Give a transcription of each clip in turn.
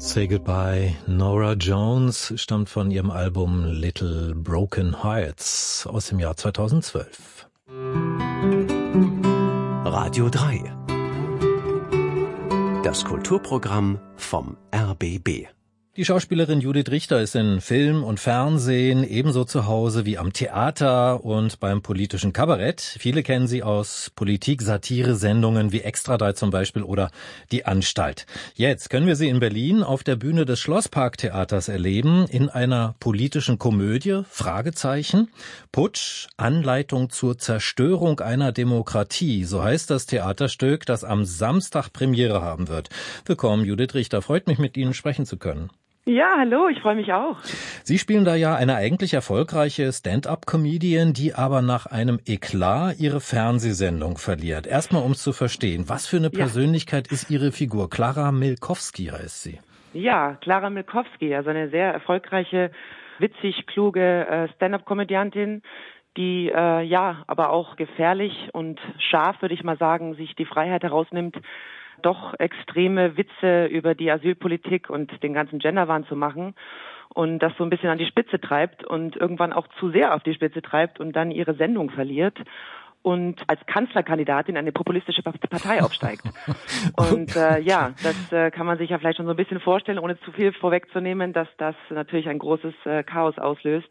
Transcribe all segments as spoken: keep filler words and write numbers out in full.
Say Goodbye, Norah Jones, stammt von ihrem Album Little Broken Hearts aus dem Jahr zweitausendzwölf. Radio drei. Das Kulturprogramm vom R B B. Die Schauspielerin Judith Richter ist in Film und Fernsehen ebenso zu Hause wie am Theater und beim politischen Kabarett. Viele kennen sie aus Politik-Satire-Sendungen wie Extra drei zum Beispiel oder Die Anstalt. Jetzt können wir sie in Berlin auf der Bühne des Schlossparktheaters erleben, in einer politischen Komödie, Fragezeichen, Putsch, Anleitung zur Zerstörung einer Demokratie. So heißt das Theaterstück, das am Samstag Premiere haben wird. Willkommen, Judith Richter. Freut mich, mit Ihnen sprechen zu können. Ja, hallo, ich freue mich auch. Sie spielen da ja eine eigentlich erfolgreiche Stand-up-Comedian, die aber nach einem Eklat ihre Fernsehsendung verliert. Erstmal, um es zu verstehen, was für eine ja. Persönlichkeit ist Ihre Figur? Klara Milkowski heißt sie. Ja, Klara Milkowski, also eine sehr erfolgreiche, witzig, kluge äh, Stand-up-Komödiantin, die äh, ja, aber auch gefährlich und scharf, würde ich mal sagen, sich die Freiheit herausnimmt, doch extreme Witze über die Asylpolitik und den ganzen Genderwahn zu machen und das so ein bisschen an die Spitze treibt und irgendwann auch zu sehr auf die Spitze treibt und dann ihre Sendung verliert und als Kanzlerkandidatin eine populistische Partei aufsteigt. Und äh, ja, das äh, kann man sich ja vielleicht schon so ein bisschen vorstellen, ohne zu viel vorwegzunehmen, dass das natürlich ein großes äh, Chaos auslöst.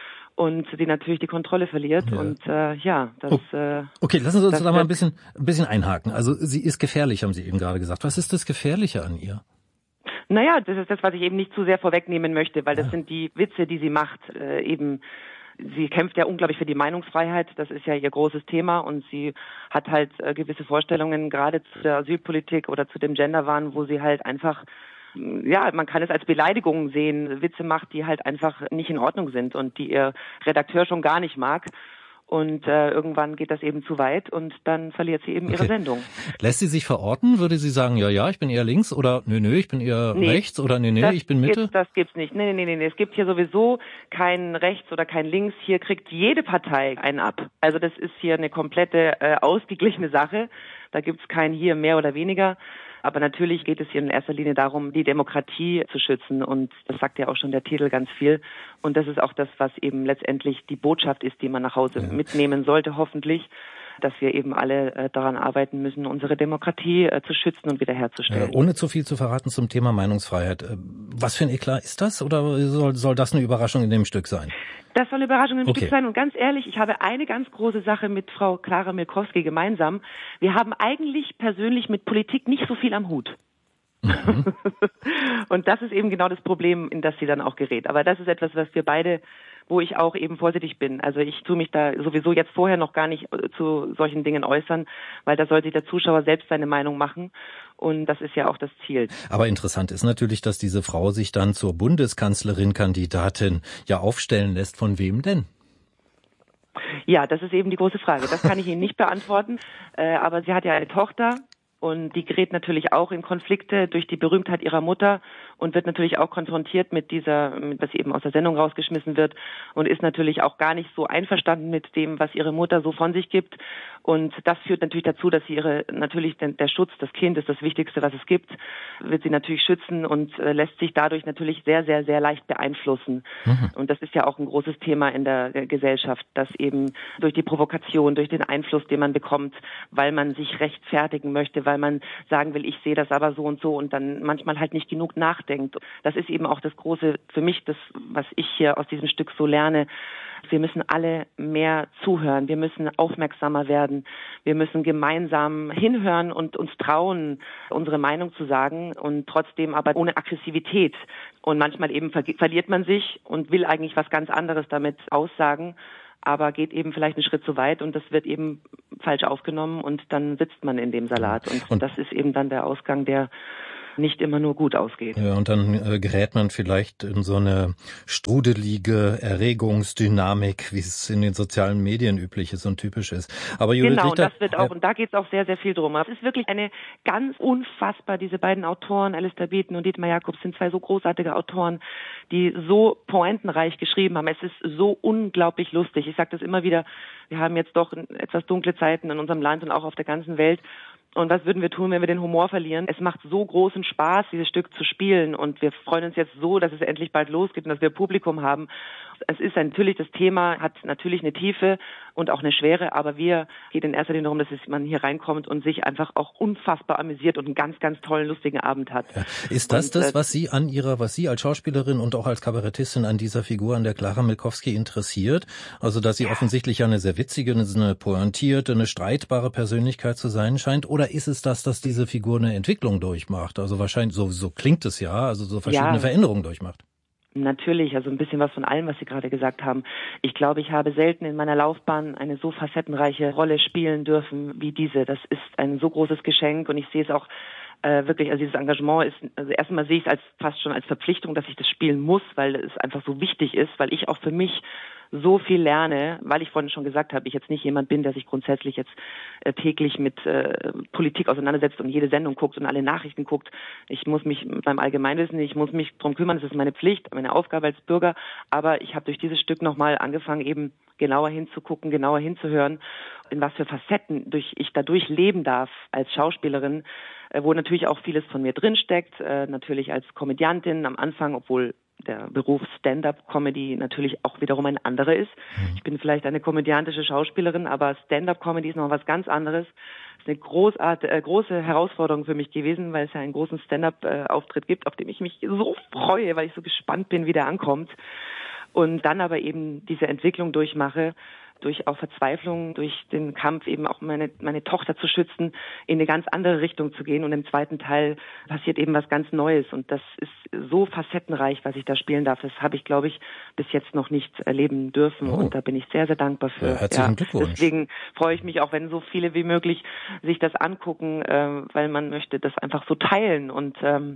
Und sie natürlich die Kontrolle verliert ja. und äh, ja, das... Äh, okay, lassen Sie uns da mal ein bisschen, ein bisschen einhaken. Also sie ist gefährlich, haben Sie eben gerade gesagt. Was ist das Gefährliche an ihr? Naja, das ist das, was ich eben nicht zu sehr vorwegnehmen möchte, weil das ja. sind die Witze, die sie macht. Äh, eben, sie kämpft ja unglaublich für die Meinungsfreiheit, das ist ja ihr großes Thema und sie hat halt äh, gewisse Vorstellungen, gerade zu der Asylpolitik oder zu dem Genderwahn, wo sie halt einfach... ja, man kann es als Beleidigung sehen, Witze macht, die halt einfach nicht in Ordnung sind und die ihr Redakteur schon gar nicht mag. Und äh, irgendwann geht das eben zu weit und dann verliert sie eben okay. ihre Sendung. Lässt sie sich verorten? Würde sie sagen, ja, ja, ich bin eher links oder nö, nö, ich bin eher nee, rechts oder nö, nö, ich bin Mitte? Gibt, das gibt's nicht. Nee, nee, nee, nee. Es gibt hier sowieso kein rechts oder kein links. Hier kriegt jede Partei einen ab. Also das ist hier eine komplette äh, ausgeglichene Sache. Da gibt's kein hier mehr oder weniger. Aber natürlich geht es hier in erster Linie darum, die Demokratie zu schützen. Und das sagt ja auch schon der Titel ganz viel. Und das ist auch das, was eben letztendlich die Botschaft ist, die man nach Hause ja. mitnehmen sollte, hoffentlich. Dass wir eben alle äh, daran arbeiten müssen, unsere Demokratie äh, zu schützen und wiederherzustellen. Äh, ohne zu viel zu verraten zum Thema Meinungsfreiheit. Äh, was für ein Eklat ist das oder soll, soll das eine Überraschung in dem Stück sein? Das soll eine Überraschung im okay. Stück sein. Und ganz ehrlich, ich habe eine ganz große Sache mit Frau Klara Milkowski gemeinsam. Wir haben eigentlich persönlich mit Politik nicht so viel am Hut. Mhm. Und das ist eben genau das Problem, in das sie dann auch gerät. Aber das ist etwas, was wir beide, wo ich auch eben vorsichtig bin. Also ich tue mich da sowieso jetzt vorher noch gar nicht zu solchen Dingen äußern, weil da soll sich der Zuschauer selbst seine Meinung machen. Und das ist ja auch das Ziel. Aber interessant ist natürlich, dass diese Frau sich dann zur Bundeskanzlerin-Kandidatin ja aufstellen lässt. Von wem denn? Ja, das ist eben die große Frage. Das kann ich Ihnen nicht beantworten. Äh, aber sie hat ja eine Tochter. Und die gerät natürlich auch in Konflikte durch die Berühmtheit ihrer Mutter und wird natürlich auch konfrontiert mit dieser, mit, was sie eben aus der Sendung rausgeschmissen wird und ist natürlich auch gar nicht so einverstanden mit dem, was ihre Mutter so von sich gibt. Und das führt natürlich dazu, dass sie ihre, natürlich den, der Schutz, das Kind ist das Wichtigste, was es gibt, wird sie natürlich schützen und äh, lässt sich dadurch natürlich sehr, sehr, sehr leicht beeinflussen. Mhm. Und das ist ja auch ein großes Thema in der äh, Gesellschaft, dass eben durch die Provokation, durch den Einfluss, den man bekommt, weil man sich rechtfertigen möchte, weil man sagen will, ich sehe das aber so und so und dann manchmal halt nicht genug nachdenkt. Das ist eben auch das Große für mich, das, was ich hier aus diesem Stück so lerne. Wir müssen alle mehr zuhören. Wir müssen aufmerksamer werden. Wir müssen gemeinsam hinhören und uns trauen, unsere Meinung zu sagen und trotzdem aber ohne Aggressivität. Und manchmal eben ver- verliert man sich und will eigentlich was ganz anderes damit aussagen, aber geht eben vielleicht einen Schritt zu weit und das wird eben falsch aufgenommen und dann sitzt man in dem Salat. Und, und das ist eben dann der Ausgang, der nicht immer nur gut ausgeht. Ja, und dann äh, gerät man vielleicht in so eine strudelige Erregungsdynamik, wie es in den sozialen Medien üblich ist und typisch ist. Aber Judith genau, Richter, und das wird auch, ja. und da geht es auch sehr, sehr viel drum. Es ist wirklich eine ganz unfassbar, diese beiden Autoren, Alistair Beaton und Dietmar Jacobs, sind zwei so großartige Autoren, die so pointenreich geschrieben haben. Es ist so unglaublich lustig. Ich sage das immer wieder, wir haben jetzt doch etwas dunkle Zeiten in unserem Land und auch auf der ganzen Welt. Und was würden wir tun, wenn wir den Humor verlieren? Es macht so großen Spaß, dieses Stück zu spielen. Und wir freuen uns jetzt so, dass es endlich bald losgeht und dass wir Publikum haben. Es ist natürlich, das Thema hat natürlich eine Tiefe und auch eine Schwere, aber wir geht in erster Linie darum, dass man hier reinkommt und sich einfach auch unfassbar amüsiert und einen ganz, ganz tollen, lustigen Abend hat. Ja. Ist das und, das, was Sie an Ihrer, was Sie als Schauspielerin und auch als Kabarettistin an dieser Figur, an der Clara Milkowski interessiert? Also, dass sie ja. offensichtlich eine sehr witzige, eine pointierte, eine streitbare Persönlichkeit zu sein scheint? Oder ist es das, dass diese Figur eine Entwicklung durchmacht? Also wahrscheinlich, so, so klingt es ja, also so verschiedene ja. Veränderungen durchmacht. Natürlich, also ein bisschen was von allem, was Sie gerade gesagt haben. Ich glaube, ich habe selten in meiner Laufbahn eine so facettenreiche Rolle spielen dürfen wie diese. Das ist ein so großes Geschenk und ich sehe es auch äh, wirklich, also dieses Engagement ist, also erstmal sehe ich es als fast schon als Verpflichtung, dass ich das spielen muss, weil es einfach so wichtig ist, weil ich auch für mich so viel lerne, weil ich vorhin schon gesagt habe, ich jetzt nicht jemand bin, der sich grundsätzlich jetzt äh, täglich mit äh, Politik auseinandersetzt und jede Sendung guckt und alle Nachrichten guckt. Ich muss mich mit meinem Allgemeinwissen, ich muss mich drum kümmern, das ist meine Pflicht, meine Aufgabe als Bürger, aber ich habe durch dieses Stück nochmal angefangen, eben genauer hinzugucken, genauer hinzuhören, in was für Facetten durch, ich dadurch leben darf als Schauspielerin, äh, wo natürlich auch vieles von mir drinsteckt, äh, natürlich als Komödiantin am Anfang, obwohl der Beruf Stand-up-Comedy natürlich auch wiederum ein anderer ist. Ich bin vielleicht eine komödiantische Schauspielerin, aber Stand-up-Comedy ist noch was ganz anderes. Das ist eine großartige, äh, große Herausforderung für mich gewesen, weil es ja einen großen Stand-up-Auftritt gibt, auf dem ich mich so freue, weil ich so gespannt bin, wie der ankommt. Und dann aber eben diese Entwicklung durchmache, durch auch Verzweiflung, durch den Kampf eben auch meine meine Tochter zu schützen, in eine ganz andere Richtung zu gehen. Und im zweiten Teil passiert eben was ganz Neues. Und das ist so facettenreich, was ich da spielen darf. Das habe ich, glaube ich, bis jetzt noch nicht erleben dürfen. Oh. Und da bin ich sehr, sehr dankbar für. Ja, herzlichen ja. Glückwunsch. Deswegen freue ich mich auch, wenn so viele wie möglich sich das angucken, äh, weil man möchte das einfach so teilen. Und ähm,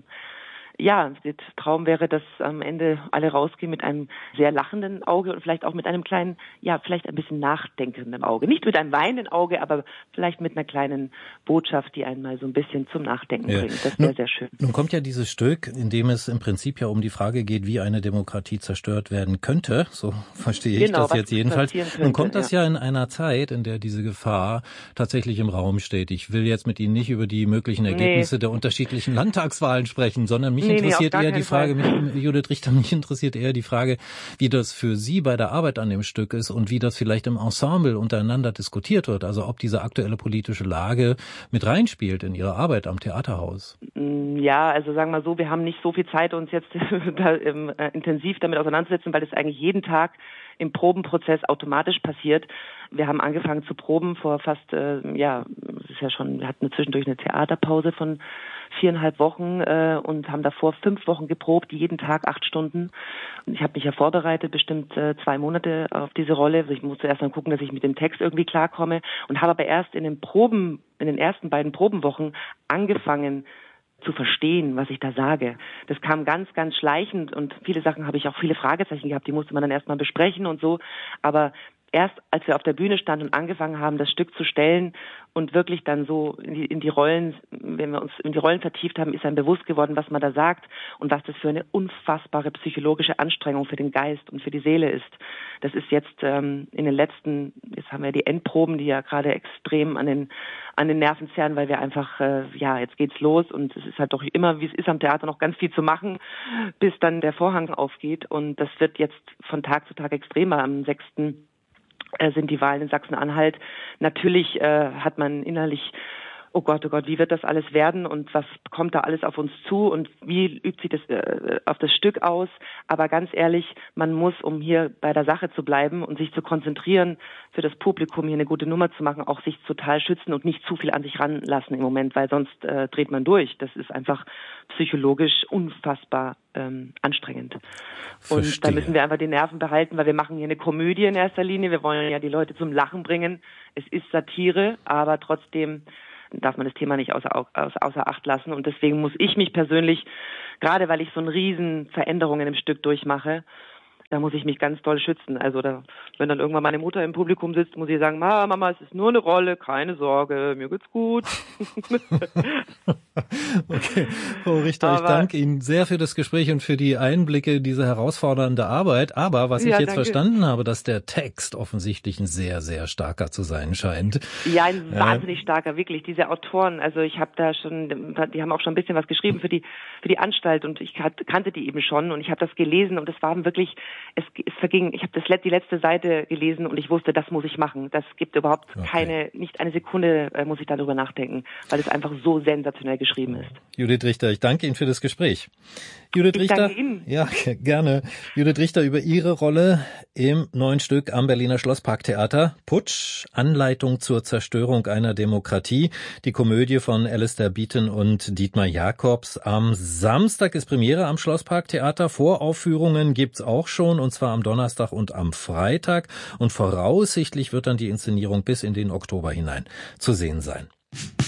ja, der Traum wäre, dass am Ende alle rausgehen mit einem sehr lachenden Auge und vielleicht auch mit einem kleinen, ja, vielleicht ein bisschen nachdenkenden Auge. Nicht mit einem weinenden Auge, aber vielleicht mit einer kleinen Botschaft, die einen mal so ein bisschen zum Nachdenken ja. bringt. Das wäre sehr schön. Nun kommt ja dieses Stück, in dem es im Prinzip ja um die Frage geht, wie eine Demokratie zerstört werden könnte. So verstehe ich genau, das jetzt jedenfalls. Könnte, Nun kommt das ja. ja in einer Zeit, in der diese Gefahr tatsächlich im Raum steht. Ich will jetzt mit Ihnen nicht über die möglichen Ergebnisse nee. der unterschiedlichen Landtagswahlen sprechen, sondern mich Nee, interessiert nee, eher die Frage, mich, Judith Richter, mich interessiert eher die Frage, wie das für Sie bei der Arbeit an dem Stück ist und wie das vielleicht im Ensemble untereinander diskutiert wird. Also ob diese aktuelle politische Lage mit reinspielt in Ihre Arbeit am Theaterhaus. Ja, also sagen wir mal so, wir haben nicht so viel Zeit, uns jetzt da, ähm, intensiv damit auseinanderzusetzen, weil das eigentlich jeden Tag im Probenprozess automatisch passiert. Wir haben angefangen zu proben vor fast, äh, ja, es ist ja schon, wir hatten zwischendurch eine Theaterpause von viereinhalb Wochen äh, und haben davor fünf Wochen geprobt, jeden Tag acht Stunden. Und ich habe mich ja vorbereitet, bestimmt äh, zwei Monate auf diese Rolle. Also ich musste erst mal gucken, dass ich mit dem Text irgendwie klarkomme und habe aber erst in den Proben, in den ersten beiden Probenwochen angefangen zu verstehen, was ich da sage. Das kam ganz, ganz schleichend und viele Sachen habe ich auch viele Fragezeichen gehabt, die musste man dann erstmal besprechen und so. Aber erst als wir auf der Bühne standen und angefangen haben, das Stück zu stellen und wirklich dann so in die, in die Rollen, wenn wir uns in die Rollen vertieft haben, ist einem bewusst geworden, was man da sagt und was das für eine unfassbare psychologische Anstrengung für den Geist und für die Seele ist. Das ist jetzt ähm, in den letzten, jetzt haben wir die Endproben, die ja gerade extrem an den an den Nerven zerren, weil wir einfach, äh, ja, jetzt geht's los und es ist halt doch immer, wie es ist am Theater, noch ganz viel zu machen, bis dann der Vorhang aufgeht und das wird jetzt von Tag zu Tag extremer. Am sechsten sind die Wahlen in Sachsen-Anhalt. Natürlich äh, hat man innerlich, oh Gott, oh Gott, wie wird das alles werden und was kommt da alles auf uns zu und wie übt sich das äh, auf das Stück aus? Aber ganz ehrlich, man muss, um hier bei der Sache zu bleiben und sich zu konzentrieren, für das Publikum hier eine gute Nummer zu machen, auch sich total schützen und nicht zu viel an sich ranlassen im Moment, weil sonst äh, dreht man durch. Das ist einfach psychologisch unfassbar ähm, anstrengend. Verstehe. Und da müssen wir einfach die Nerven behalten, weil wir machen hier eine Komödie in erster Linie. Wir wollen ja die Leute zum Lachen bringen. Es ist Satire, aber trotzdem darf man das Thema nicht außer, außer, außer Acht lassen. Und deswegen muss ich mich persönlich, gerade weil ich so eine riesen Veränderungen im Stück durchmache, da muss ich mich ganz doll schützen. Also da, wenn dann irgendwann meine Mutter im Publikum sitzt, muss ich sagen, Ma, Mama, es ist nur eine Rolle, keine Sorge, mir geht's gut. Okay, Frau Richter, Aber, ich danke Ihnen sehr für das Gespräch und für die Einblicke, diese herausfordernde Arbeit. Aber was ich ja, jetzt danke. verstanden habe, dass der Text offensichtlich ein sehr, sehr starker zu sein scheint. Ja, ein wahnsinnig starker, wirklich. Diese Autoren, also ich habe da schon, die haben auch schon ein bisschen was geschrieben für die für die Anstalt und ich kannte die eben schon und ich habe das gelesen und es waren wirklich, es, es verging, ich habe das die letzte Seite gelesen und ich wusste, das muss ich machen. Das gibt überhaupt okay. keine, nicht eine Sekunde äh, muss ich darüber nachdenken, weil es einfach so sensationell geschrieben ist. Judith Richter, ich danke Ihnen für das Gespräch. Judith ich Richter, danke Ihnen. Ja, gerne. Judith Richter über Ihre Rolle im neuen Stück am Berliner Schlossparktheater. Putsch, Anleitung zur Zerstörung einer Demokratie. Die Komödie von Alistair Beaton und Dietmar Jacobs. Am Samstag ist Premiere am Schlossparktheater. Voraufführungen gibt's auch schon, und zwar am Donnerstag und am Freitag. Und voraussichtlich wird dann die Inszenierung bis in den Oktober hinein zu sehen sein.